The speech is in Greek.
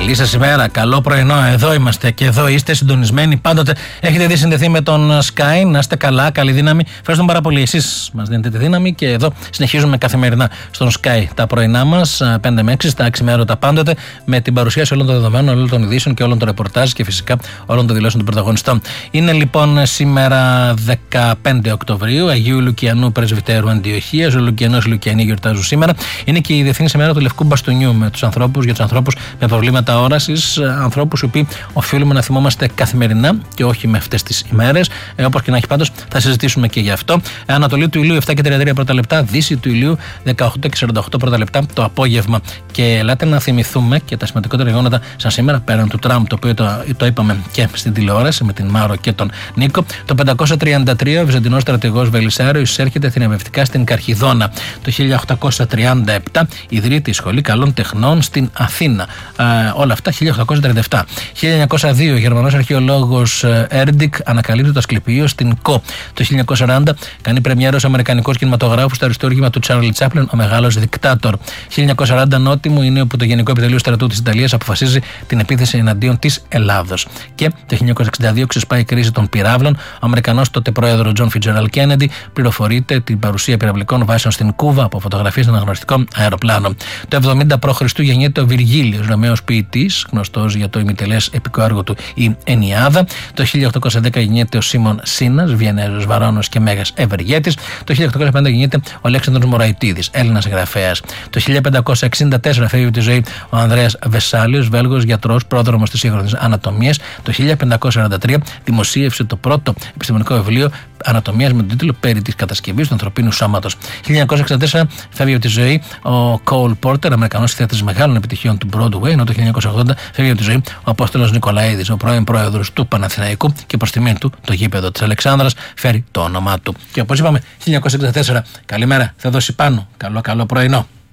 Καλή σας ημέρα, καλό πρωινό. Εδώ είμαστε και εδώ είστε συντονισμένοι πάντοτε. Έχετε δει συνδεθεί με τον Sky. Να είστε καλά, καλή δύναμη. Ευχαριστούμε πάρα πολύ. Εσείς μας δίνετε τη δύναμη και εδώ συνεχίζουμε καθημερινά στον Sky τα πρωινά μας, 5 με 6, στα αξιμέρωτα πάντοτε, με την παρουσίαση όλων των δεδομένων, όλων των ειδήσεων και όλων των ρεπορτάζ και φυσικά όλων των δηλώσεων των πρωταγωνιστών. Είναι λοιπόν σήμερα 15 Οκτωβρίου, Αγίου Λουκιανού Πρεσβυτέρου Αντιοχίας. Ο Λουκιανός Λουκιανοί γιορτάζουν σήμερα. Είναι και η Διεθνής ημέρα του Λευκού Μπαστούνιου για τους ανθρώπους με προβλήματα όρασης, ανθρώπους οι οποίοι οφείλουμε να θυμόμαστε καθημερινά και όχι με αυτές τις ημέρες. Όπως και να έχει, πάντως θα συζητήσουμε και γι' αυτό. Ανατολή του ηλίου 7 και 33 πρώτα λεπτά, δύση του ηλίου 18 και 48 πρώτα λεπτά το απόγευμα. Και ελάτε να θυμηθούμε και τα σημαντικότερα γεγονότα σαν σήμερα, πέραν του Τραμπ, το οποίο το είπαμε και στην τηλεόραση με την Μάρο και τον Νίκο. Το 533 ο Βυζαντινός στρατηγός Βελισσάριο εισέρχεται θηρευευτικά στην Καρχιδόνα. Το 1837 ιδρύεται η Σχολή Καλών Τεχνών στην Αθήνα. Όλα αυτά 1837. 1902 ο Γερμανός αρχαιολόγος Έρντικ ανακαλύπτει το Ασκληπείο στην Κο. Το 1940 κάνει πρεμιέρα ως αμερικανικός κινηματογράφος στο αριστούργημα του Τσάρλι Τσάπλιν, Ο Μεγάλος Δικτάτορ. 1940 νότιμο είναι όπου το Γενικό Επιτελείο Στρατού της Ιταλίας αποφασίζει την επίθεση εναντίον της Ελλάδος. Και το 1962 ξεσπάει η κρίση των πυράβλων. Ο Αμερικανός τότε πρόεδρο Τζον Φιτζεράλντ Κέννεντι πληροφορείται την παρουσία πυραυλικών βάσεων στην Κούβα από φωτογραφίες των αναγνωριστικών αεροπλάνων. Το 70 π.Χ. γεννιέται ο Βυργίλιος, Ρωμαίος ποιητής, γνωστός για το ημιτελές επικό έργο του Η Ενιάδα. Το 1810 γεννιέται ο Σίμων Σίνας, Βιενέζος Βαρώνος και Μέγας Ευεργέτης. Το 1850 γεννιέται ο Αλέξανδρος Μωραϊτίδης, Έλληνας συγγραφέας. Το 1564 φεύγει από τη ζωή ο Ανδρέας Βεσάλιος, Βέλγος γιατρός, πρόδρομος της σύγχρονης ανατομίας. Το 1543 δημοσίευσε το πρώτο επιστημονικό βιβλίο ανατομίας με τον τίτλο Περί της κατασκευής του ανθρωπίνου σώματος. 1964 φεύγει από τη ζωή ο Κόουλ Πόρτερ, Αμερικανός συνθέτης μεγάλων επιτυχιών του Broadway, ενώ το 1980 φεύγει από τη ζωή ο Απόστολος Νικολαίδης, ο πρώην πρόεδρος του Παναθηναϊκού, και προς τιμήν του το γήπεδο της Αλεξάνδρας φέρει το όνομά του. Και όπως είπαμε, 1964. Καλημέρα, θα δώσει πάνω. Καλό πρωινό.